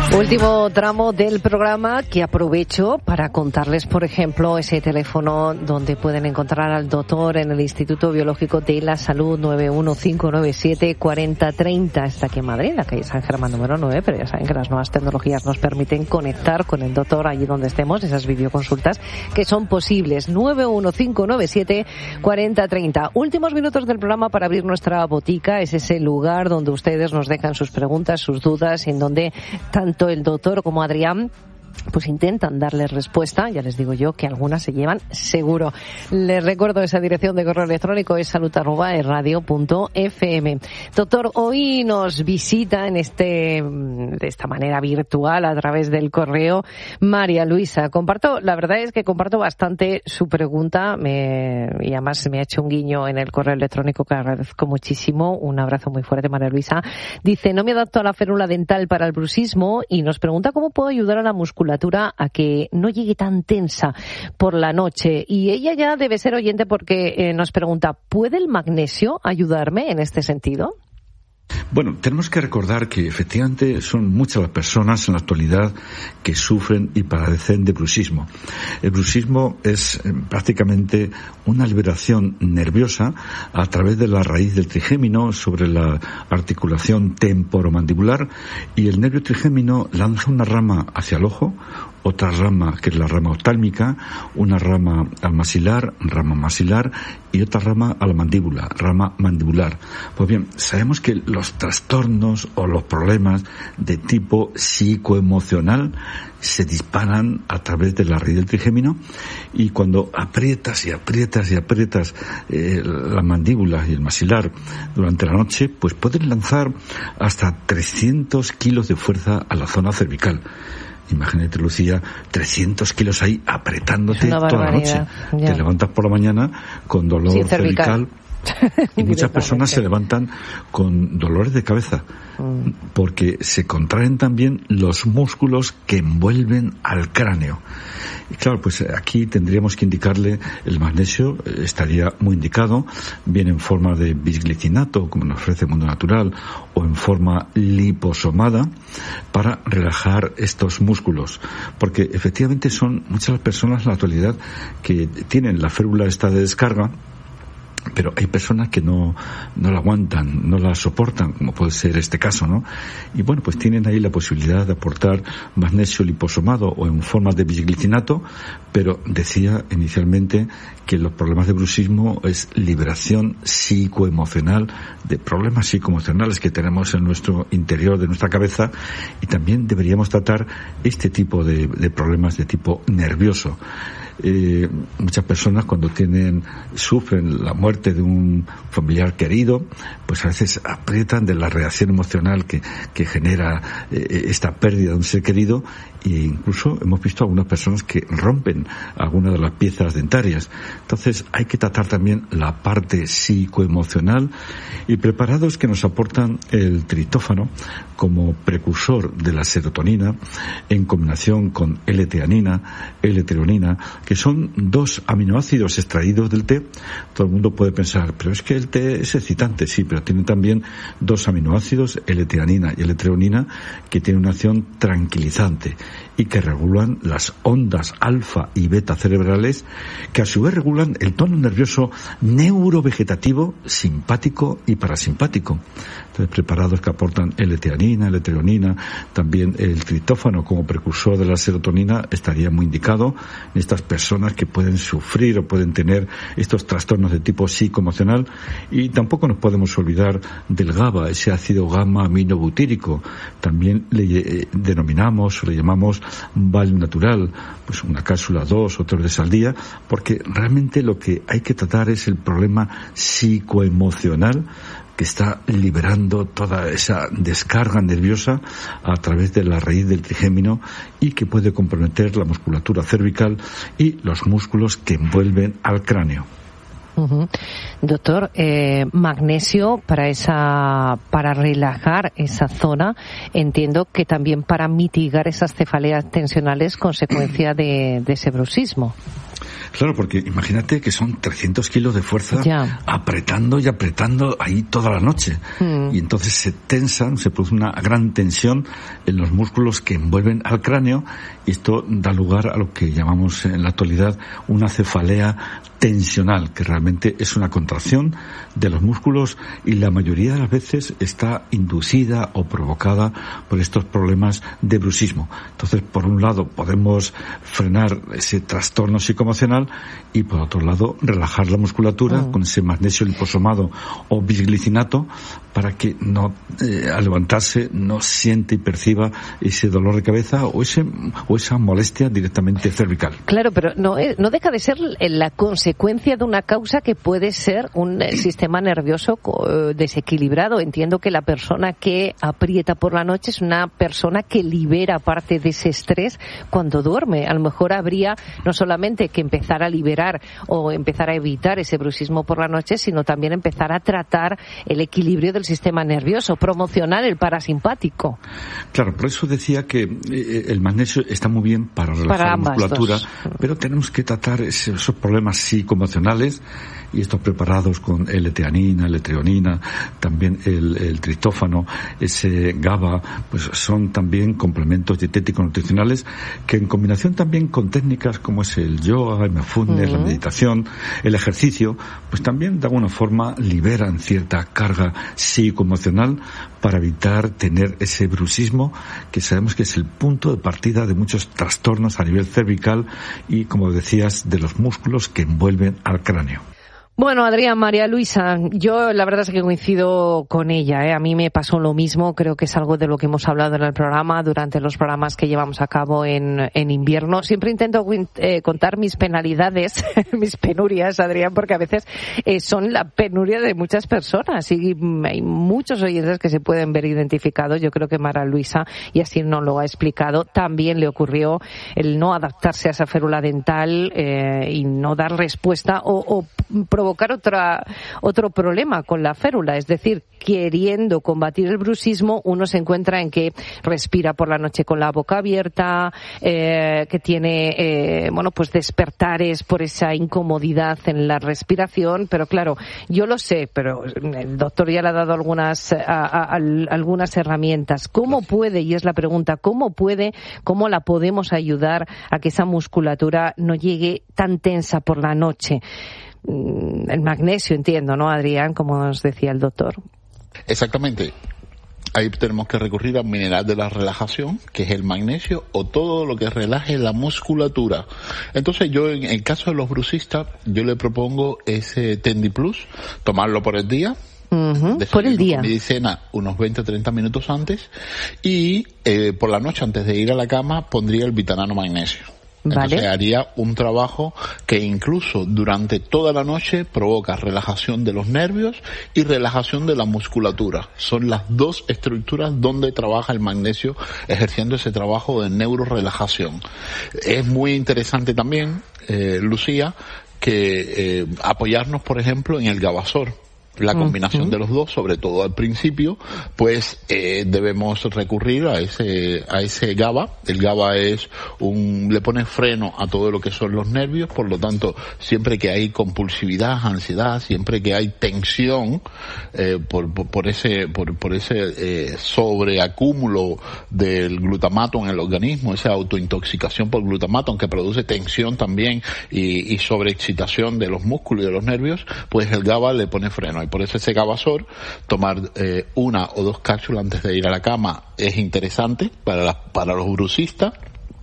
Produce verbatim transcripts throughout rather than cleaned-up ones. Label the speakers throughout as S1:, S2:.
S1: Último tramo del programa que aprovecho para contarles, por ejemplo, ese teléfono donde pueden encontrar al doctor en el Instituto Biológico de la Salud, nueve uno cinco nueve siete cuatro cero tres cero. Está aquí en Madrid, en la calle San Germán número nueve, pero ya saben que las nuevas tecnologías nos permiten conectar con el doctor allí donde estemos, esas videoconsultas que son posibles. nueve uno cinco nueve siete cuatro cero tres cero. Últimos minutos del programa para abrir nuestra botica. Es ese lugar donde ustedes nos dejan sus preguntas, sus dudas, en donde tanto el doctor como Adrián pues intentan darles respuesta. Ya les digo yo que algunas se llevan seguro. Les recuerdo esa dirección de correo electrónico, es salud arroba radio punto f m. Doctor, hoy nos visita en este de esta manera virtual a través del correo María Luisa. Comparto, la verdad es que comparto bastante su pregunta, me, y además me ha hecho un guiño en el correo electrónico que agradezco muchísimo. Un abrazo muy fuerte, María Luisa. Dice, no me adapto a la férula dental para el bruxismo, y nos pregunta cómo puedo ayudar a la musculatura a que no llegue tan tensa por la noche. Y ella ya debe ser oyente porque eh, nos pregunta, ¿puede el magnesio ayudarme en este sentido?
S2: Bueno, tenemos que recordar que efectivamente son muchas las personas en la actualidad que sufren y padecen de bruxismo. El bruxismo es eh, prácticamente una liberación nerviosa a través de la raíz del trigémino sobre la articulación temporomandibular, y el nervio trigémino lanza una rama hacia el ojo, otra rama que es la rama oftálmica, una rama al maxilar, rama maxilar, y otra rama a la mandíbula, rama mandibular. Pues bien, sabemos que los trastornos o los problemas de tipo psicoemocional se disparan a través de la raíz del trigémino, y cuando aprietas y aprietas y aprietas eh, la mandíbula y el maxilar durante la noche, pues pueden lanzar hasta trescientos kilos de fuerza a la zona cervical. Imagínate, Lucía, trescientos kilos ahí apretándote toda la noche. Ya. Te levantas por la mañana con dolor sí, cervical. cervical. Y muchas personas se levantan con dolores de cabeza mm. porque se contraen también los músculos que envuelven al cráneo. Y claro, pues aquí tendríamos que indicarle el magnesio, estaría muy indicado, bien en forma de bisglicinato, como nos ofrece el Mundo Natural, o en forma liposomada, para relajar estos músculos. Porque efectivamente son muchas las personas en la actualidad que tienen la férula esta de descarga, pero hay personas que no, no la aguantan, no la soportan, como puede ser este caso, ¿no? Y bueno, pues tienen ahí la posibilidad de aportar magnesio liposomado o en forma de bisglicinato, pero decía inicialmente que los problemas de bruxismo es liberación psicoemocional de problemas psicoemocionales que tenemos en nuestro interior de nuestra cabeza, y también deberíamos tratar este tipo de, de problemas de tipo nervioso. Eh, muchas personas cuando tienen sufren la muerte de un familiar querido, pues a veces aprietan de la reacción emocional que, que genera eh, esta pérdida de un ser querido, e incluso hemos visto algunas personas que rompen algunas de las piezas dentarias. Entonces hay que tratar también la parte psicoemocional, y preparados que nos aportan el triptófano como precursor de la serotonina en combinación con L-teanina, L-treonina, que son dos aminoácidos extraídos del té. Todo el mundo puede pensar, pero es que el té es excitante, sí, pero tiene también dos aminoácidos, L-teanina y L-treonina, que tienen una acción tranquilizante y que regulan las ondas alfa y beta cerebrales, que a su vez regulan el tono nervioso neurovegetativo, simpático y parasimpático. Entonces, preparados que aportan L-teanina, L-treonina, también el triptófano como precursor de la serotonina, estaría muy indicado en estas personas que pueden sufrir o pueden tener estos trastornos de tipo psicoemocional. Y tampoco nos podemos olvidar del GABA, ese ácido gamma aminobutírico. También le eh, denominamos o le llamamos Valium natural, pues una cápsula dos o tres veces al día, porque realmente lo que hay que tratar es el problema psicoemocional que está liberando toda esa descarga nerviosa a través de la raíz del trigémino, y que puede comprometer la musculatura cervical y los músculos que envuelven al cráneo.
S1: Uh-huh. Doctor, eh, magnesio para esa, para relajar esa zona, entiendo que también para mitigar esas cefaleas tensionales consecuencia de, de ese bruxismo.
S2: Claro, porque imagínate que son trescientos kilos de fuerza
S1: ya.
S2: apretando y apretando ahí toda la noche. Mm. Y entonces se tensan, se produce una gran tensión en los músculos que envuelven al cráneo, y esto da lugar a lo que llamamos en la actualidad una cefalea tensional, que realmente es una contracción de los músculos y la mayoría de las veces está inducida o provocada por estos problemas de bruxismo. Entonces, por un lado, podemos frenar ese trastorno psicoemocional y, por otro lado, relajar la musculatura mm. con ese magnesio liposomado o bisglicinato para que no eh, al levantarse no siente y perciba ese dolor de cabeza o ese o esa molestia directamente cervical.
S1: Claro, pero no, no deja de ser la consecuencia de una causa que puede ser un sistema nervioso desequilibrado. Entiendo que la persona que aprieta por la noche es una persona que libera parte de ese estrés cuando duerme. A lo mejor habría no solamente que empezar a liberar o empezar a evitar ese bruxismo por la noche, sino también empezar a tratar el equilibrio del sistema nervioso, promocionar el parasimpático.
S2: Claro, por eso decía que el magnesio está muy bien para relajar
S1: para
S2: la musculatura,
S1: dos.
S2: pero tenemos que tratar esos problemas psicoemocionales, y estos preparados con L-teanina, L-treonina, también el, el triptófano, ese GABA, pues son también complementos dietéticos nutricionales que, en combinación también con técnicas como es el yoga, el mindfulness, uh-huh. la meditación, el ejercicio, pues también de alguna forma liberan cierta carga psicoemocional para evitar tener ese bruxismo, que sabemos que es el punto de partida de muchos trastornos a nivel cervical y, como decías, de los músculos que envuelven al cráneo.
S1: Bueno, Adrián, María Luisa, yo la verdad es que coincido con ella, ¿eh? A mí me pasó lo mismo, creo que es algo de lo que hemos hablado en el programa, durante los programas que llevamos a cabo en, en invierno. Siempre intento eh, contar mis penalidades, mis penurias, Adrián, porque a veces eh, son la penuria de muchas personas y hay muchos oyentes que se pueden ver identificados. Yo creo que María Luisa, y así nos lo ha explicado, también le ocurrió el no adaptarse a esa férula dental eh, y no dar respuesta o, o provocar otra, otro problema con la férula, es decir, queriendo combatir el bruxismo, uno se encuentra en que respira por la noche con la boca abierta, eh, que tiene, eh, bueno, pues despertares por esa incomodidad en la respiración, pero claro, yo lo sé, pero el doctor ya le ha dado algunas, a, a, a, algunas herramientas. ¿Cómo puede, y es la pregunta, cómo puede, cómo la podemos ayudar a que esa musculatura no llegue tan tensa por la noche? El magnesio, entiendo, ¿no, Adrián? Como nos decía el doctor.
S3: Exactamente. Ahí tenemos que recurrir al mineral de la relajación, que es el magnesio, o todo lo que relaje la musculatura. Entonces yo, en el caso de los bruxistas, yo le propongo ese Tendi Plus, tomarlo por el día.
S1: Uh-huh, por el día.
S3: Mi cena unos veinte a treinta minutos antes, y eh, por la noche, antes de ir a la cama, pondría el Vitanano Magnesio. Entonces
S1: vale.
S3: haría un trabajo que incluso durante toda la noche provoca relajación de los nervios y relajación de la musculatura. Son las dos estructuras donde trabaja el magnesio, ejerciendo ese trabajo de neurorelajación. Es muy interesante también, eh, Lucía, que eh, apoyarnos, por ejemplo, en el Gabasor. La combinación uh-huh. de los dos, sobre todo al principio, pues eh, debemos recurrir a ese a ese GABA. El GABA es un le pone freno a todo lo que son los nervios, por lo tanto, siempre que hay compulsividad, ansiedad, siempre que hay tensión eh, por, por por ese por por ese eh, sobreacúmulo del glutamato en el organismo, esa autointoxicación por glutamato, aunque produce tensión también y, y sobreexcitación de los músculos y de los nervios, pues el GABA le pone freno. Por eso ese Gabasor, tomar eh, una o dos cápsulas antes de ir a la cama es interesante para, la, para los bruxistas,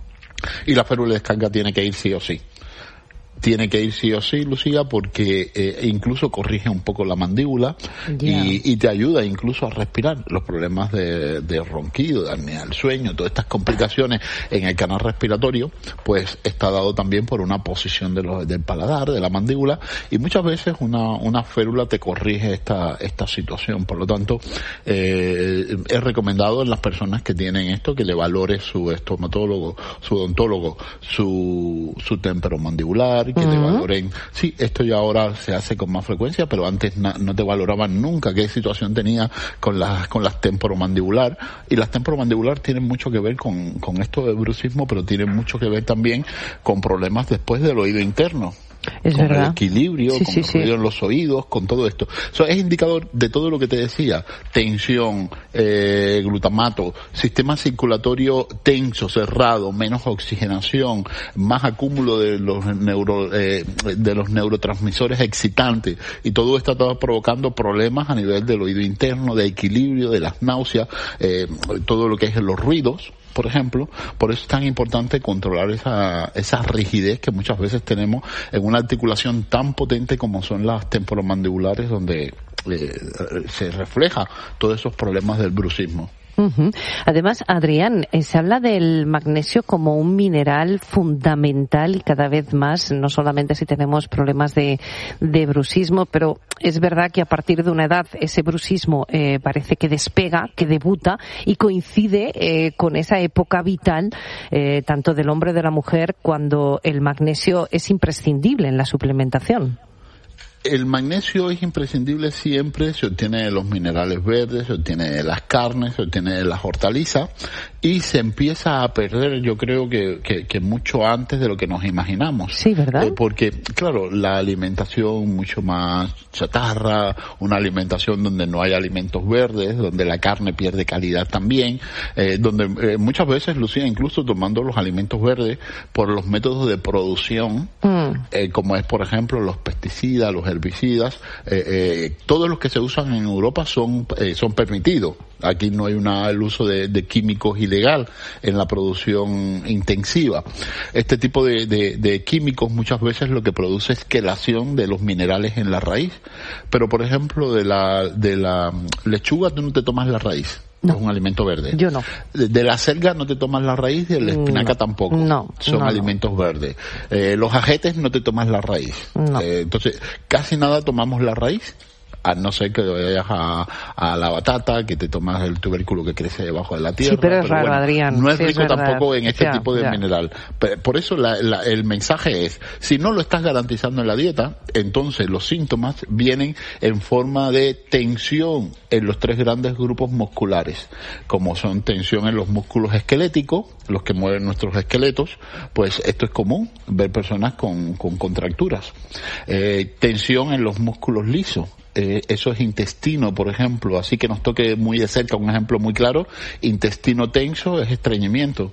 S3: y la férula de descarga tiene que ir sí o sí. Tiene que ir sí o sí, Lucía, porque eh, incluso corrige un poco la mandíbula yeah. y, y te ayuda incluso a respirar. Los problemas de, de ronquido, de apnea del sueño, todas estas complicaciones en el canal respiratorio, pues está dado también por una posición de los, del paladar, de la mandíbula, y muchas veces una, una férula te corrige esta, esta situación. Por lo tanto, eh, es recomendado en las personas que tienen esto que le valore su estomatólogo, su odontólogo, su, su temperamandibular, y que uh-huh. te valoren. Sí, esto ya ahora se hace con más frecuencia, pero antes na, no te valoraban nunca qué situación tenía con las con las temporomandibular. Y las temporomandibular tienen mucho que ver con, con esto de bruxismo, pero tienen mucho que ver también con problemas después del oído interno.
S1: Es
S3: con
S1: verdad.
S3: el equilibrio,
S1: sí,
S3: con
S1: sí,
S3: el ruido
S1: sí.
S3: en los oídos, con todo esto. Eso es indicador de todo lo que te decía. Tensión, eh, glutamato, sistema circulatorio tenso, cerrado, menos oxigenación, más acúmulo de los neuro, eh, de los neurotransmisores excitantes. Y todo esto está provocando problemas a nivel del oído interno, de equilibrio, de las náuseas, eh, todo lo que es los ruidos, por ejemplo. Por eso es tan importante controlar esa, esa rigidez que muchas veces tenemos en una articulación tan potente como son las temporomandibulares, donde eh, se refleja todos esos problemas del bruxismo.
S1: Uh-huh. Además, Adrián, eh, se habla del magnesio como un mineral fundamental y cada vez más, no solamente si tenemos problemas de, de bruxismo, pero es verdad que a partir de una edad ese bruxismo eh, parece que despega, que debuta y coincide eh, con esa época vital eh, tanto del hombre y de la mujer, cuando el magnesio es imprescindible en la suplementación.
S3: El magnesio es imprescindible siempre, se obtiene de los minerales verdes, se obtiene de las carnes, se obtiene de las hortalizas y se empieza a perder, yo creo que, que, que mucho antes de lo que nos imaginamos.
S1: Sí, ¿verdad?
S3: Eh, porque, claro, la alimentación mucho más chatarra, una alimentación donde no hay alimentos verdes, donde la carne pierde calidad también, eh, donde eh, muchas veces, Lucía, incluso tomando los alimentos verdes por los métodos de producción, mm. eh, como es, por ejemplo, los pesticidas, los herbicidas, eh, eh, todos los que se usan en Europa son eh, son permitidos. Aquí no hay una, el uso de, de químicos ilegal en la producción intensiva. Este tipo de, de, de químicos muchas veces lo que produce es quelación de los minerales en la raíz. Pero, por ejemplo, de la, de la lechuga tú no te tomas la raíz. No. Es un alimento verde.
S1: Yo no.
S3: De, de la selga no te tomas la raíz, de la espinaca
S1: no.
S3: tampoco.
S1: No.
S3: Son
S1: no,
S3: alimentos
S1: no.
S3: verdes. Eh, los ajetes no te tomas la raíz.
S1: No.
S3: Eh, entonces, casi nada tomamos la raíz. A no ser que vayas a, a la batata, que te tomas el tubérculo que crece debajo de la tierra.
S1: Sí, pero es
S3: pero
S1: raro,
S3: bueno,
S1: Adrián.
S3: No es
S1: sí,
S3: rico
S1: es
S3: tampoco en este
S1: ya,
S3: tipo de
S1: ya.
S3: mineral. Por eso la, la, el mensaje es, si no lo estás garantizando en la dieta, entonces los síntomas vienen en forma de tensión en los tres grandes grupos musculares, como son tensión en los músculos esqueléticos, los que mueven nuestros esqueletos, pues esto es común, ver personas con, con contracturas. Eh, tensión en los músculos lisos. Eh, eso es intestino, por ejemplo, así que nos toque muy de cerca un ejemplo muy claro. Intestino tenso es estreñimiento,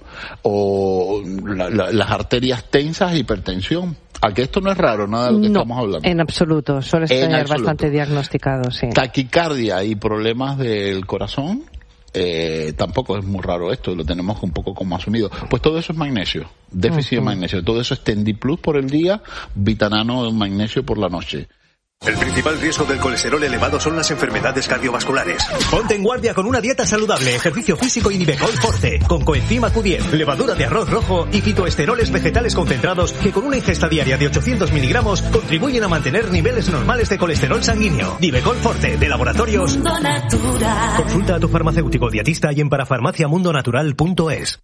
S3: o la, la, las arterias tensas, hipertensión. ¿A que esto no es raro, nada de lo que
S1: no,
S3: estamos hablando?
S1: En absoluto, suele estar bastante diagnosticado, sí.
S3: Taquicardia y problemas del corazón. Eh, tampoco es muy raro esto, lo tenemos un poco como asumido. Pues todo eso es magnesio, déficit uh-huh. de magnesio. Todo eso es Tendiplus por el día, Vitanano magnesio por la noche.
S4: El principal riesgo del colesterol elevado son las enfermedades cardiovasculares.
S5: Ponte en guardia con una dieta saludable, ejercicio físico y Nivecol Forte, con coenzima Q diez, levadura de arroz rojo y fitoesteroles vegetales concentrados que con una ingesta diaria de ochocientos miligramos contribuyen a mantener niveles normales de colesterol sanguíneo. Nivecol Forte, de Laboratorios Mundo Natural. Consulta a tu farmacéutico dietista y en parafarmacia mundo natural punto es.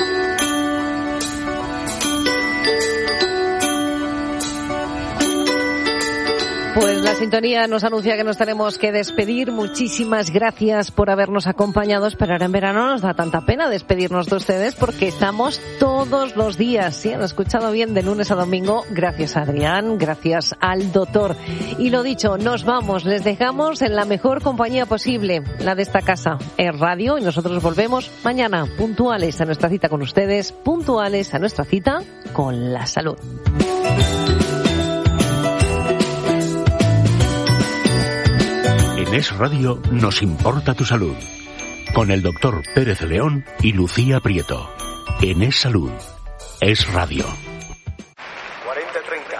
S1: Pues la sintonía nos anuncia que nos tenemos que despedir. Muchísimas gracias por habernos acompañado. Esperar en verano nos da tanta pena despedirnos de ustedes porque estamos todos los días. Sí, han escuchado bien, de lunes a domingo. Gracias a Adrián, gracias al doctor. Y lo dicho, nos vamos, les dejamos en la mejor compañía posible, la de esta casa, es Radio, y nosotros volvemos mañana, puntuales a nuestra cita con ustedes, puntuales a nuestra cita con la salud.
S6: En Es Radio nos importa tu salud. Con el doctor Pérez León y Lucía Prieto. En Es Salud. Es Radio.
S4: cuarenta treinta.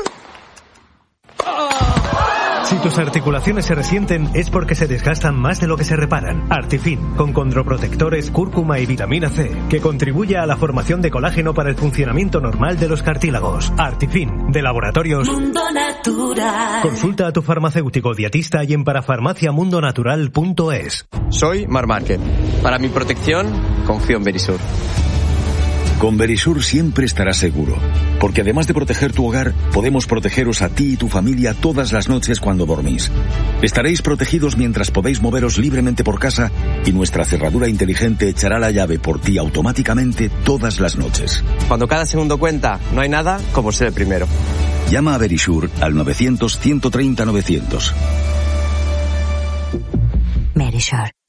S5: Si tus articulaciones se resienten es porque se desgastan más de lo que se reparan. Artifin, con condroprotectores, cúrcuma y vitamina C, que contribuye a la formación de colágeno para el funcionamiento normal de los cartílagos. Artifin, de Laboratorios Mundo Natural. Consulta a tu farmacéutico dietista y en parafarmacia mundo natural punto es.
S7: Soy Mar Márquez. Para mi protección, confío en Berisur. Con Verisur siempre estarás seguro, porque además de proteger tu hogar, podemos protegeros a ti y tu familia todas las noches cuando dormís. Estaréis protegidos mientras podéis moveros libremente por casa y nuestra cerradura inteligente echará la llave por ti automáticamente todas las noches.
S8: Cuando cada segundo cuenta, no hay nada como ser el primero.
S7: Llama a Verisur al novecientos, ciento treinta, novecientos.
S9: Verisur.